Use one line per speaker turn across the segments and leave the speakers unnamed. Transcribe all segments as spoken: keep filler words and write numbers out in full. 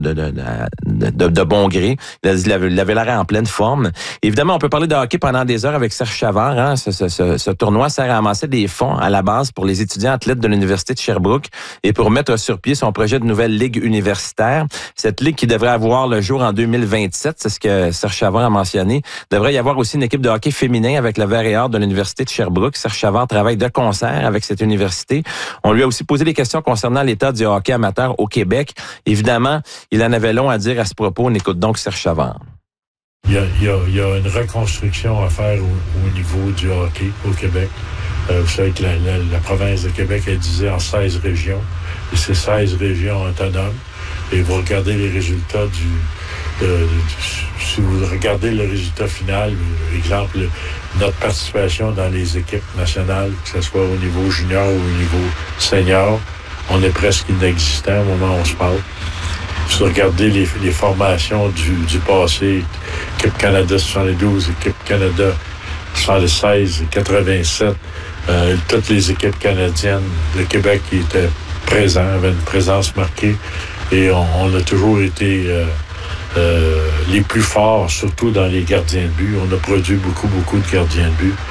de, de, de, de, de bon gré. Il avait, il avait l'air en pleine forme. Évidemment, on peut parler de hockey pendant des heures avec Serge Chavard. Hein. Ce, ce, ce, ce tournoi sert à ramasser des fonds à la base pour les étudiants athlètes de l'Université de Sherbrooke et pour mettre sur pied son projet de nouvelle ligue universitaire. Cette ligue qui devrait avoir le jour en deux mille vingt-sept, c'est ce que Serge Chavard a mentionné. Il devrait y avoir aussi une équipe de hockey féminin avec le Vert et Or de l'Université de Sherbrooke. Serge Chavard travaille de concert avec cette université. On lui a aussi posé des questions concernant l'état du hockey amateur au Québec. Évidemment, il en avait long à dire à ce propos. On écoute donc Serge Chavard.
Il y a, il y a, il y a une reconstruction à faire au, au niveau du hockey au Québec. Euh, vous savez que la, la, la province de Québec est divisée en seize régions. Et c'est seize régions autonomes. Et vous regardez les résultats du... Euh, du si vous regardez le résultat final, exemple, notre participation dans les équipes nationales, que ce soit au niveau junior ou au niveau senior, on est presque inexistant au moment où on se parle. Si vous regardez les, les formations du, du passé, équipe Canada soixante-douze, équipe Canada soixante-seize, quatre-vingt-sept, euh, toutes les équipes canadiennes de Québec qui étaient présentes, avaient une présence marquée, et on, on a toujours été euh, euh, les plus forts, surtout dans les gardiens de but. On a produit beaucoup, beaucoup de gardiens de but.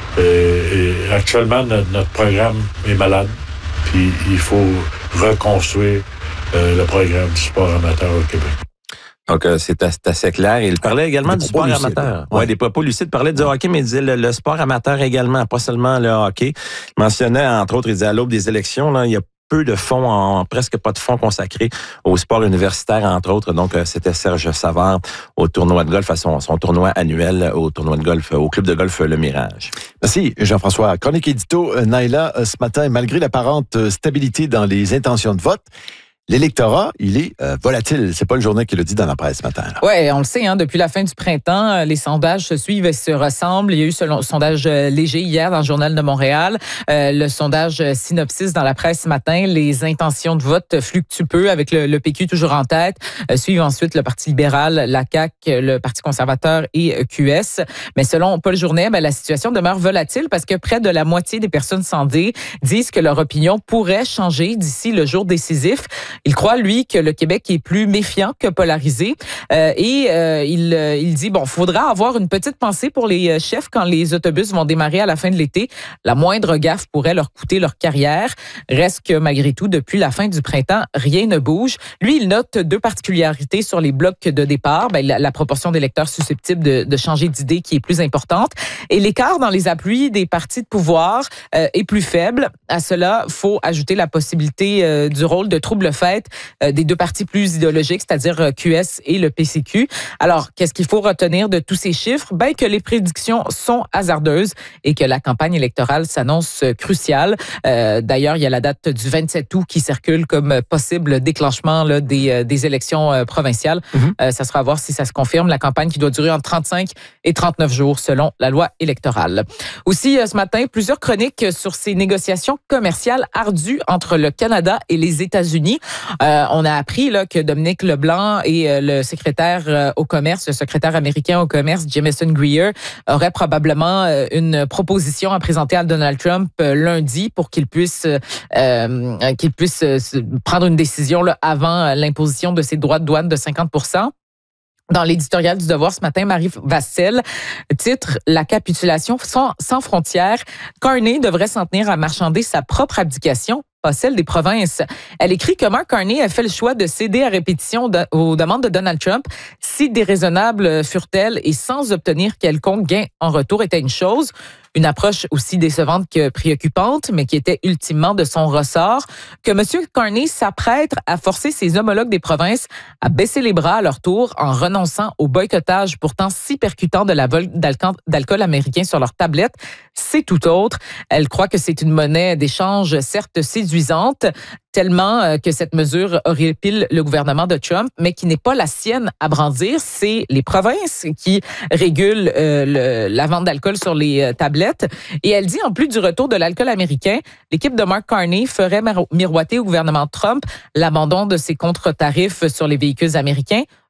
Euh, et actuellement, notre, notre programme est malade, puis il faut reconstruire euh, le programme du sport amateur au Québec.
Donc, euh, c'est, c'est assez clair. Il parlait également
des
du sport
lucides,
amateur.
Ouais.
Ouais, des propos lucides. Il parlait du hockey, mais il disait le, le sport amateur également, pas seulement le hockey. Il mentionnait, entre autres, il disait à l'aube des élections, là, il y a peu de fonds, en, presque pas de fonds consacrés au sport universitaire, entre autres. Donc, euh, c'était Serge Savard au tournoi de golf, à son, son tournoi annuel au tournoi de golf, au club de golf Le Mirage.
Merci, Jean-François. Chronique édito, Naila, ce matin, malgré l'apparente stabilité dans les intentions de vote, l'électorat, il est euh, volatile. C'est pas le journal qui le dit dans la presse ce matin.
Oui, on le sait, hein, depuis la fin du printemps, les sondages se suivent et se ressemblent. Il y a eu ce sondage léger hier dans le Journal de Montréal, euh, le sondage Synopsis dans la presse ce matin. Les intentions de vote fluctuent peu avec le, le P Q toujours en tête. Euh, suivent ensuite le Parti libéral, la C A Q, le Parti conservateur et Q S. Mais selon Paul Journet, ben, la situation demeure volatile parce que près de la moitié des personnes sondées disent que leur opinion pourrait changer d'ici le jour décisif. Il croit, lui, que le Québec est plus méfiant que polarisé. Euh, et euh, il, euh, il dit, bon, faudra avoir une petite pensée pour les chefs quand les autobus vont démarrer à la fin de l'été. La moindre gaffe pourrait leur coûter leur carrière. Reste que, malgré tout, depuis la fin du printemps, rien ne bouge. Lui, il note deux particularités sur les blocs de départ. Ben, la, la proportion d'électeurs susceptibles de, de changer d'idée qui est plus importante. Et l'écart dans les appuis des partis de pouvoir euh, est plus faible. À cela, faut ajouter la possibilité euh, du rôle de trouble-fête des deux partis plus idéologiques, c'est-à-dire Q S et le P C Q. Alors, qu'est-ce qu'il faut retenir de tous ces chiffres? Ben, que les prédictions sont hasardeuses et que la campagne électorale s'annonce cruciale. Euh, d'ailleurs, il y a la date du vingt-sept août qui circule comme possible déclenchement là, des, des élections euh, provinciales. Mm-hmm. Euh, ça sera à voir si ça se confirme. La campagne qui doit durer entre trente-cinq et trente-neuf jours selon la loi électorale. Aussi, euh, ce matin, plusieurs chroniques sur ces négociations commerciales ardues entre le Canada et les États-Unis. Euh, on a appris là, que Dominique Leblanc et euh, le secrétaire euh, au commerce, le secrétaire américain au commerce, Jamieson Greer, auraient probablement euh, une proposition à présenter à Donald Trump euh, lundi pour qu'il puisse, euh, qu'il puisse euh, prendre une décision là, avant l'imposition de ses droits de douane de cinquante pour cent. Dans l'éditorial du Devoir ce matin, Marie Vassel titre « La capitulation sans, sans frontières. Carney devrait s'en tenir à marchander sa propre abdication, pas celle des provinces. » Elle écrit que Mark Carney a fait le choix de céder à répétition de, aux demandes de Donald Trump, si déraisonnables furent-elles et sans obtenir quelconque gain en retour était une chose. Une approche aussi décevante que préoccupante, mais qui était ultimement de son ressort, que M. Carney s'apprête à forcer ses homologues des provinces à baisser les bras à leur tour en renonçant au boycottage pourtant si percutant de la vol d'alcool américain sur leur tablette. C'est tout autre. Elle croit que c'est une monnaie d'échange certes séduisante, tellement que cette mesure horripile le gouvernement de Trump, mais qui n'est pas la sienne à brandir. C'est les provinces qui régulent euh, le, la vente d'alcool sur les euh, tablettes. Et elle dit, en plus du retour de l'alcool américain, l'équipe de Mark Carney ferait miroiter au gouvernement Trump l'abandon de ses contre-tarifs sur les véhicules américains,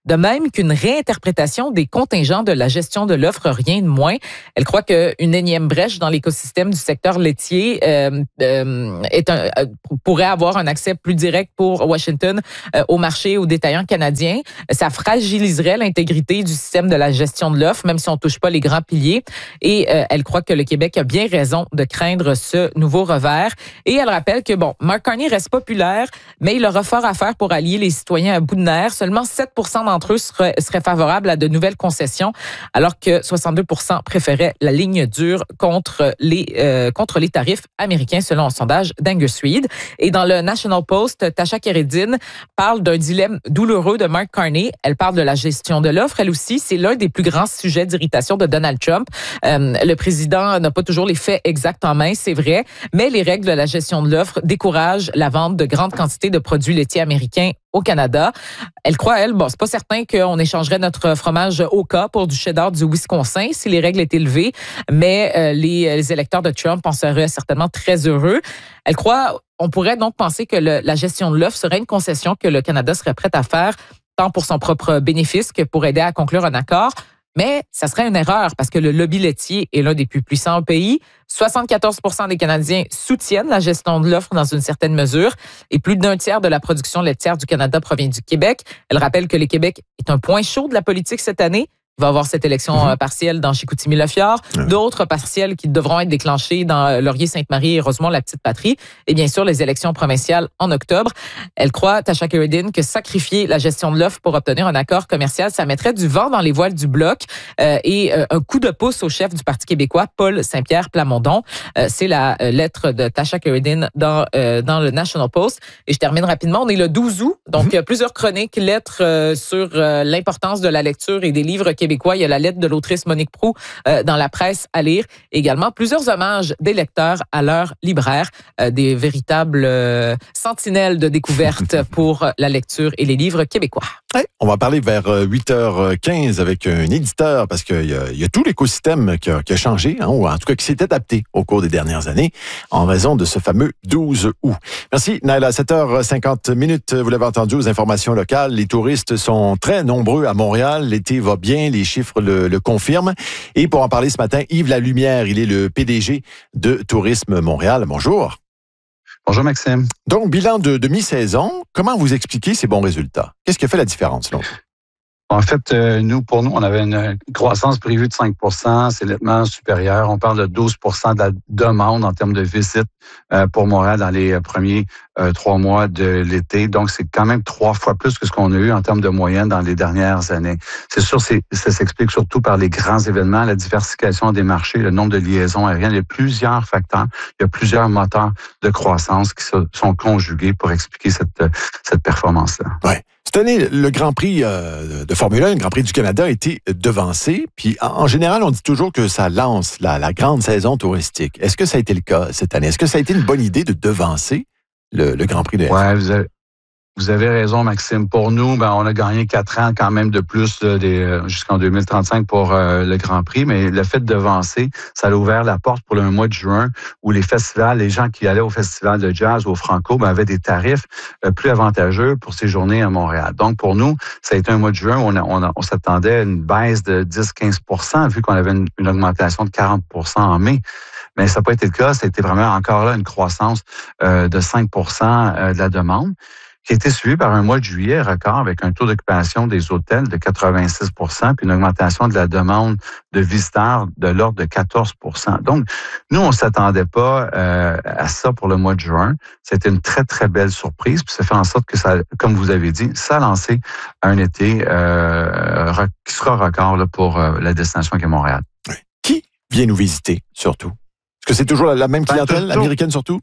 de même qu'une réinterprétation des contingents de la gestion de l'offre, rien de moins. Elle croit qu'une énième brèche dans l'écosystème du secteur laitier euh, euh, est un, euh, pourrait avoir un accès plus direct pour Washington euh, au marché aux détaillants canadiens. Ça fragiliserait l'intégrité du système de la gestion de l'offre, même si on touche pas les grands piliers. Et euh, elle croit que le Québec a bien raison de craindre ce nouveau revers. Et elle rappelle que, bon, Mark Carney reste populaire, mais il aura fort à faire pour allier les citoyens à bout de nerfs. Seulement sept pour cent d'entre eux seraient, seraient favorables à de nouvelles concessions, alors que soixante-deux pour cent préféraient la ligne dure contre les, euh, contre les tarifs américains, selon un sondage d'Angus Reid. Et dans le National Post, Tasha Keredine parle d'un dilemme douloureux de Mark Carney. Elle parle de la gestion de l'offre. Elle aussi, c'est l'un des plus grands sujets d'irritation de Donald Trump. Euh, le président n'a pas toujours les faits exacts en main, c'est vrai, mais les règles de la gestion de l'offre découragent la vente de grandes quantités de produits laitiers américains au Canada. Elle croit, elle, bon, c'est pas certain qu'on échangerait notre fromage Oka pour du cheddar du Wisconsin si les règles étaient levées, mais euh, les, les électeurs de Trump en seraient certainement très heureux. Elle croit, on pourrait donc penser que le, la gestion de l'offre serait une concession que le Canada serait prêt à faire, tant pour son propre bénéfice que pour aider à conclure un accord. Mais ça serait une erreur parce que le lobby laitier est l'un des plus puissants au pays. soixante-quatorze pour cent des Canadiens soutiennent la gestion de l'offre dans une certaine mesure et plus d'un tiers de la production laitière du Canada provient du Québec. Elle rappelle que le Québec est un point chaud de la politique cette année. Il va y avoir cette élection mmh. partielle dans Chicoutimi-Le-Fjord, mmh. d'autres partielles qui devront être déclenchées dans Laurier-Sainte-Marie et Rosemont-la-Petite-Patrie, et bien sûr les élections provinciales en octobre. Elle croit, Tasha Keredine, que sacrifier la gestion de l'offre pour obtenir un accord commercial, ça mettrait du vent dans les voiles du Bloc euh, et euh, un coup de pouce au chef du Parti québécois, Paul Saint-Pierre Plamondon. Euh, c'est la euh, lettre de Tasha Keredine dans, euh, dans le National Post. Et je termine rapidement. On est le douze août, donc mmh. euh, plusieurs chroniques, lettres euh, sur euh, l'importance de la lecture et des livres québécois. Il y a la lettre de l'autrice Monique Proulx euh, dans la presse à lire. Également, plusieurs hommages des lecteurs à leurs libraires, euh, des véritables euh, sentinelles de découverte pour la lecture et les livres québécois.
Ouais, on va parler vers huit heures quinze avec un éditeur parce qu'il y a, il y a tout l'écosystème qui a, qui a changé, hein, ou en tout cas qui s'est adapté au cours des dernières années en raison de ce fameux douze août. Merci, Naila. sept heures cinquante minutes, vous l'avez entendu aux informations locales. Les touristes sont très nombreux à Montréal. L'été va bien, les chiffres le, le confirment. Et pour en parler ce matin, Yves Lalumière, il est le P D G de Tourisme Montréal. Bonjour.
Bonjour Maxime.
Donc, bilan de, de mi-saison, comment vous expliquez ces bons résultats? Qu'est-ce qui a fait la différence, selon vous?
En fait, euh, nous, pour nous, on avait une croissance prévue de cinq pour cent, c'est nettement supérieur. On parle de douze pour cent de la demande en termes de visites euh, pour Montréal dans les premiers euh, trois mois de l'été. Donc, c'est quand même trois fois plus que ce qu'on a eu en termes de moyenne dans les dernières années. C'est sûr, c'est, ça s'explique surtout par les grands événements, la diversification des marchés, le nombre de liaisons aériennes. Il y a plusieurs facteurs, il y a plusieurs moteurs de croissance qui se, sont conjugués pour expliquer cette, cette performance-là.
Ouais. Cette année, le Grand Prix euh, de Formule un, le Grand Prix du Canada a été devancé. Puis, en, en général, on dit toujours que ça lance la, la grande saison touristique. Est-ce que ça a été le cas cette année? Est-ce que ça a été une bonne idée de devancer le, le Grand Prix de F un?
Ouais, vous avez, vous avez raison, Maxime. Pour nous, ben, on a gagné quatre ans quand même de plus là, des, jusqu'en deux mille trente-cinq pour euh, le Grand Prix. Mais le fait de devancer, ça a ouvert la porte pour le mois de juin où les festivals, les gens qui allaient au festival de jazz ou au Franco, ben, avaient des tarifs euh, plus avantageux pour séjourner à Montréal. Donc, pour nous, ça a été un mois de juin où on, a, on, a, on s'attendait à une baisse de dix à quinze pour cent vu qu'on avait une, une augmentation de quarante pour cent en mai. Mais ça n'a pas été le cas. Ça a été vraiment encore là une croissance euh, de cinq pour cent de la demande, qui a été suivi par un mois de juillet record avec un taux d'occupation des hôtels de quatre-vingt-six pour cent puis une augmentation de la demande de visiteurs de l'ordre de quatorze pour cent. Donc, nous, on ne s'attendait pas euh, à ça pour le mois de juin. C'était une très, très belle surprise. Puis ça fait en sorte que, ça, comme vous avez dit, ça a lancé un été euh, qui sera record là, pour euh, la destination qui est Montréal.
Qui vient nous visiter, surtout? Est-ce que c'est toujours la, la même clientèle, ben, américaine surtout?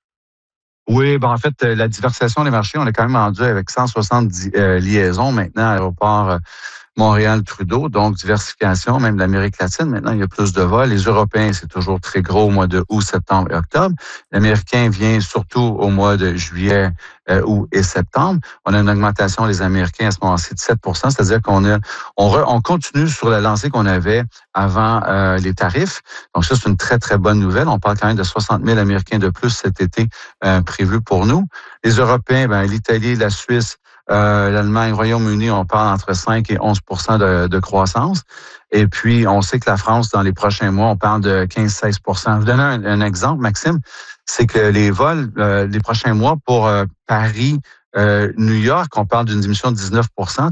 Oui, ben en fait, la diversification des marchés, on est quand même rendu avec cent soixante-dix euh, liaisons maintenant à l'aéroport euh, Montréal-Trudeau, donc diversification, même l'Amérique latine. Maintenant, il y a plus de vols. Les Européens, c'est toujours très gros au mois de août, septembre et octobre. L'Américain vient surtout au mois de juillet, euh, août et septembre. On a une augmentation des Américains à ce moment-ci de sept pour cent, c'est-à-dire qu'on a, on, re, on continue sur la lancée qu'on avait avant euh, les tarifs. Donc ça, c'est une très, très bonne nouvelle. On parle quand même de soixante mille Américains de plus cet été euh, prévu pour nous. Les Européens, ben l'Italie, la Suisse, Euh, L'Allemagne, Royaume-Uni, on parle entre cinq et onze pour cent de, de croissance. Et puis, on sait que la France, dans les prochains mois, on parle de quinze à seize pour cent. Je vous donne un, un exemple, Maxime. C'est que les vols, euh, les prochains mois pour euh, Paris, euh, New York, on parle d'une diminution de dix-neuf pour cent.